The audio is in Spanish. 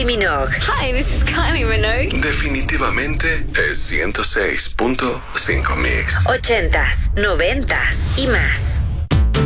Kylie Minogue. Hi, this is Kylie Minogue. Definitivamente es 106.5 Mix. 80s, 90s y más.